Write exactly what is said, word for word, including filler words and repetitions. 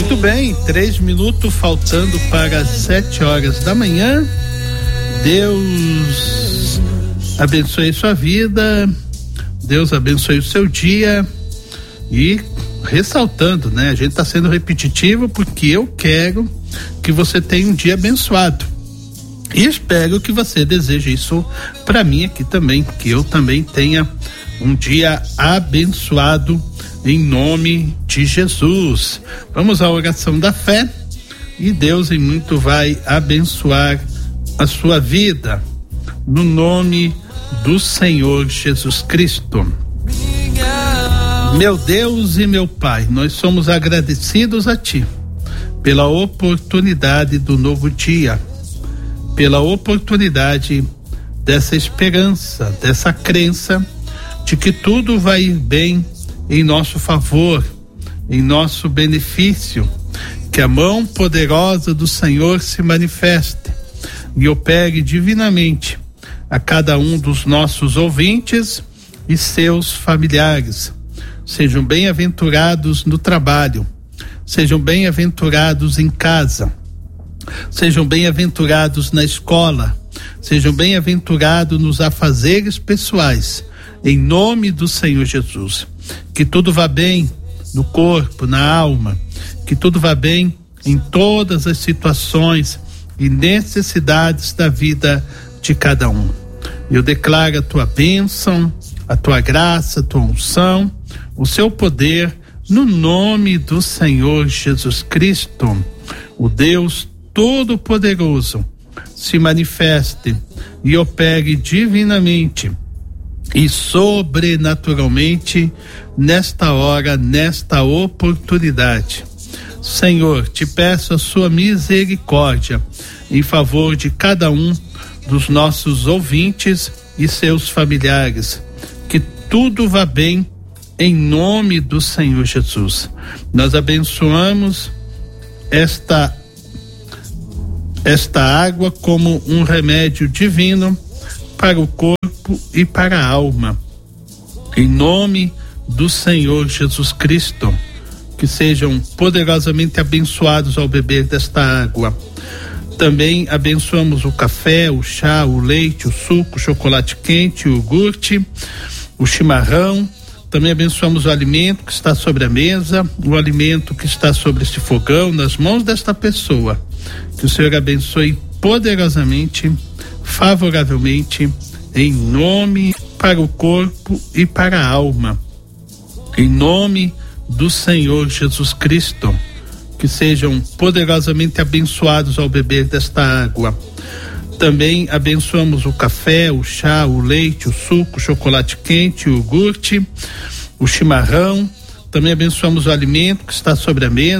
Muito bem, três minutos faltando para as sete horas da manhã. Deus abençoe sua vida, Deus abençoe o seu dia. E ressaltando, né? A gente está sendo repetitivo porque eu quero que você tenha um dia abençoado. E espero que você deseje isso para mim aqui também, que eu também tenha um dia abençoado em nome de Jesus. Vamos à oração da fé e Deus em muito vai abençoar a sua vida no nome do Senhor Jesus Cristo. Meu Deus e meu Pai, nós somos agradecidos a Ti pela oportunidade do novo dia, pela oportunidade dessa esperança, dessa crença de que tudo vai ir bem em nosso favor, em nosso benefício, que a mão poderosa do Senhor se manifeste e opere divinamente a cada um dos nossos ouvintes e seus familiares. Sejam bem-aventurados no trabalho, sejam bem-aventurados em casa, sejam bem-aventurados na escola, sejam bem-aventurados nos afazeres pessoais, em nome do Senhor Jesus. Que tudo vá bem no corpo, na alma, que tudo vá bem em todas as situações e necessidades da vida de cada um. Eu declaro a tua bênção, a tua graça, a tua unção, o seu poder, no nome do Senhor Jesus Cristo. O Deus Todo-Poderoso se manifeste e opere divinamente e sobrenaturalmente nesta hora, nesta oportunidade. Senhor, te peço a sua misericórdia em favor de cada um dos nossos ouvintes e seus familiares, que tudo vá bem em nome do Senhor Jesus. Nós abençoamos esta esta água como um remédio divino para o corpo e para a alma, em nome do Senhor Jesus Cristo. Que sejam poderosamente abençoados ao beber desta água. Também abençoamos o café, o chá, o leite, o suco, o chocolate quente, o iogurte, o chimarrão. Também abençoamos o alimento que está sobre a mesa, o alimento que está sobre este fogão, nas mãos desta pessoa. Que o Senhor abençoe poderosamente, favoravelmente, em nome para o corpo e para a alma, em nome do Senhor Jesus Cristo. Que sejam poderosamente abençoados ao beber desta água. Também abençoamos o café, o chá, o leite, o suco, o chocolate quente, o iogurte, o chimarrão. Também abençoamos o alimento que está sobre a mesa.